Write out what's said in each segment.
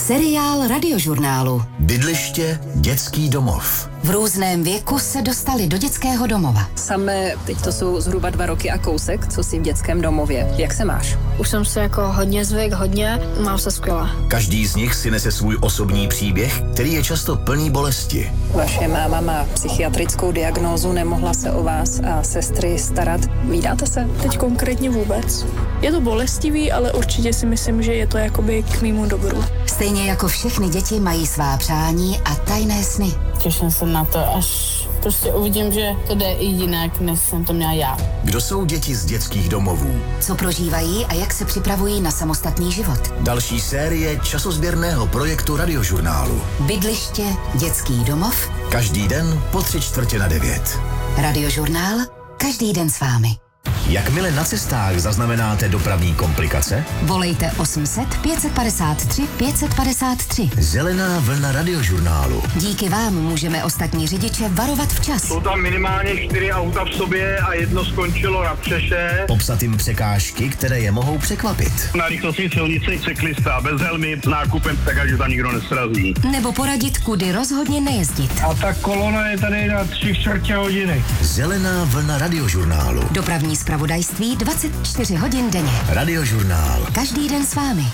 Seriál Radiožurnálu. Bydliště, dětský domov. V různém věku se dostali do dětského domova. Samé, teď to jsou zhruba 2 roky a kousek, co jsi v dětském domově. Jak se máš? Už jsem se jako hodně zvyk, mám se skvěle. Každý z nich si nese svůj osobní příběh, který je často plný bolesti. Vaše máma má psychiatrickou diagnózu, nemohla se o vás a sestry starat. Vídáte se? Teď konkrétně vůbec. Je to bolestivý, ale určitě si myslím, že je to jakoby k mému dobru. Stejně jako všechny děti mají svá přání a tajné sny. Těším se na to, až prostě uvidím, že to jde i jinak, než jsem to měla já. Kdo jsou děti z dětských domovů? Co prožívají a jak se připravují na samostatný život? Další série časozběrného projektu Radiožurnálu. Bydliště, dětský domov. Každý den po 8:45. Radiožurnál, každý den s vámi. Jakmile na cestách zaznamenáte dopravní komplikace, volejte 800 553 553. Zelená vlna Radiožurnálu. Díky vám můžeme ostatní řidiče varovat včas. Jsou tam minimálně 4 auta v sobě a jedno skončilo na přeše. Popsat jim překážky, které je mohou překvapit. Na rychlostní silnici cyklista bez helmy s nákupem, tak ať tam nikdo nesrazí. Nebo poradit, kudy rozhodně nejezdit. A ta kolona je tady na 3/4 hodiny. Zelená vlna Radiožurnálu. Dopravní zpravodajství 24 hodin denně. Radiožurnál. Každý den s vámi.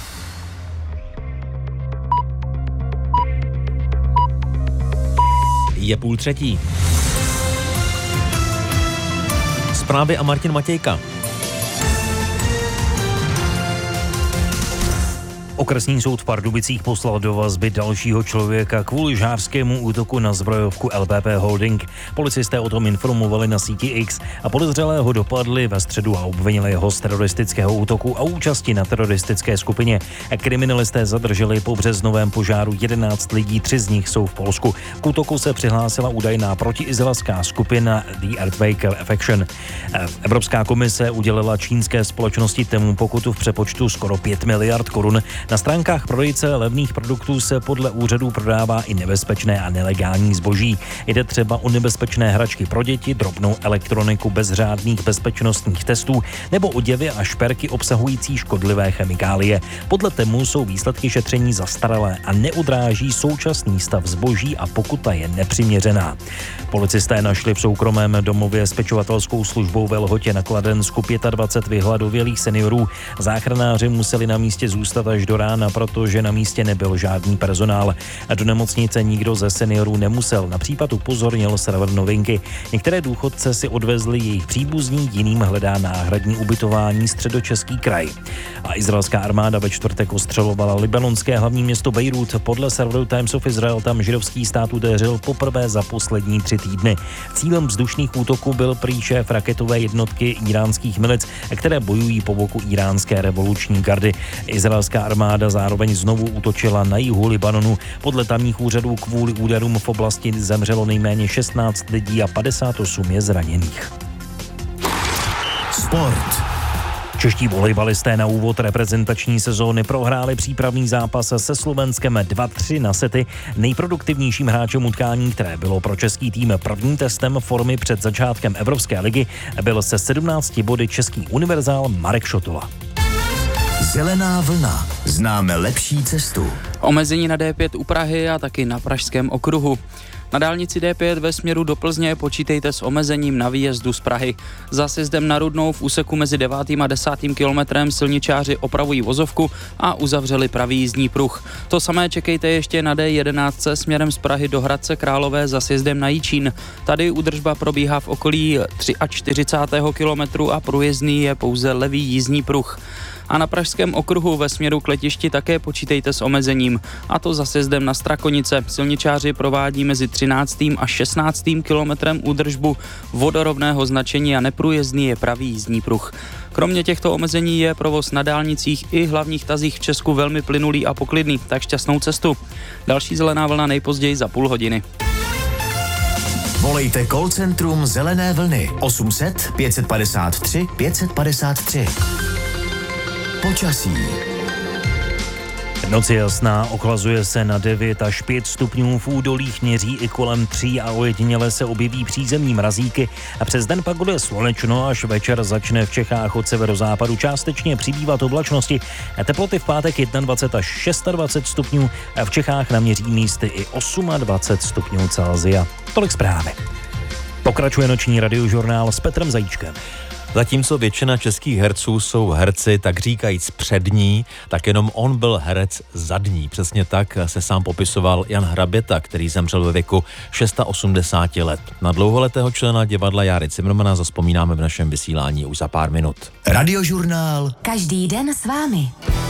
Je 2:30. Zprávy a Martin Matějka. Okresní soud v Pardubicích poslal do vazby dalšího člověka kvůli žhářskému útoku na zbrojovku LPP Holding. Policisté o tom informovali na síti X a podezřelého dopadli ve středu a obvinili ho z teroristického útoku a účasti na teroristické skupině. Kriminalisté zadrželi po březnovém požáru 11 lidí, 3 z nich jsou v Polsku. K útoku se přihlásila údajná protiizraelská skupina The Earthquake Faction. Evropská komise udělila čínské společnosti Temu pokutu v přepočtu skoro 5 miliard korun. Na stránkách prodejce levných produktů se podle úřadů prodává i nebezpečné a nelegální zboží. Jde třeba o nebezpečné hračky pro děti, drobnou elektroniku bez řádných bezpečnostních testů nebo oděvy a šperky obsahující škodlivé chemikálie. Podle Temu jsou výsledky šetření zastaralé a neodráží současný stav zboží a pokuta je nepřiměřená. Policisté našli v soukromém domově s pečovatelskou službou ve Lhotě na Kladensku 25 vyhladovělých seniorů. Záchranáři museli na místě zůstat až do rána, protože na místě nebyl žádný personál. Do nemocnice nikdo ze seniorů nemusel. Na případ upozornil server Novinky. Některé důchodce si odvezli jejich příbuzní, jiným hledá náhradní ubytování Středočeský kraj. A izraelská armáda ve čtvrtek ostřelovala libanonské hlavní město Bejrút. Podle serveru Times of Israel tam židovský stát udeřil poprvé za poslední 3 týdny. Cílem vzdušných útoků byl prý šéf raketové jednotky iránských milic, které bojují po boku iránské revoluční gardy. Izraelská armáda zároveň znovu útočila na jihu Libanonu. Podle tamních úřadů kvůli úderům v oblasti zemřelo nejméně 16 lidí a 58 je zraněných. Sport. Čeští volejbalisté na úvod reprezentační sezóny prohráli přípravný zápas se Slovenskem 2-3 na sety. Nejproduktivnějším hráčem utkání, které bylo pro český tým prvním testem formy před začátkem Evropské ligy, byl se 17 body český univerzál Marek Šotola. Zelená vlna. Známe lepší cestu. Omezení na D5 u Prahy a taky na Pražském okruhu. Na dálnici D5 ve směru do Plzně počítejte s omezením na výjezdu z Prahy. Za sjezdem na Rudnou v úseku mezi 9. a 10. kilometrem silničáři opravují vozovku a uzavřeli pravý jízdní pruh. To samé čekejte ještě na D11 směrem z Prahy do Hradce Králové za sjezdem na Jičín. Tady údržba probíhá v okolí 43. kilometru a průjezdný je pouze levý jízdní pruh. A na Pražském okruhu ve směru k letišti také počítejte s omezením. A to za sjezdem na Strakonice. Silničáři provádí mezi 13. a 16. kilometrem údržbu vodorovného značení a neprůjezdný je pravý jízdní pruh. Kromě těchto omezení je provoz na dálnicích i hlavních tazích v Česku velmi plynulý a poklidný, tak šťastnou cestu. Další zelená vlna nejpozději za půl hodiny. Volejte call centrum Zelené vlny 800 553 553. Počasí. Noc je jasná, ochlazuje se na 9 až 5 stupňů, v údolích měří i kolem 3 a ojediněle se objeví přízemní mrazíky a přes den pak bude slunečno, až večer začne v Čechách od severozápadu částečně přibývat oblačnosti. Teploty v pátek 21 až 26 stupňů a v Čechách naměří místy i 28 stupňů Celsia. Tolik zprávy. Pokračuje noční radiožurnál s Petrem Zajíčkem. Zatímco většina českých herců jsou herci tak říkajíc přední, tak jenom on byl herec zadní. Přesně tak se sám popisoval Jan Hraběta, který zemřel ve věku 86 let. Na dlouholetého člena divadla Járy Cimrmana zavzpomínáme v našem vysílání už za pár minut. Radiožurnál. Každý den s vámi.